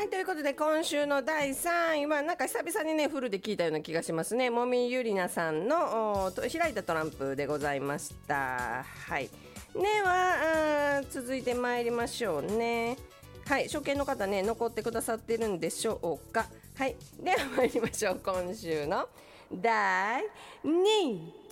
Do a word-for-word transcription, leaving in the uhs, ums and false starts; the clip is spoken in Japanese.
はい、ということで今週のだいさんいはなんか久々にねフルで聞いたような気がしますね。もみゆりなさんのおと開いたトランプでございました。はいではあ続いて参りましょうね。はい、初見の方ね残ってくださってるんでしょうか。はいでは参りましょう。今週のだいにい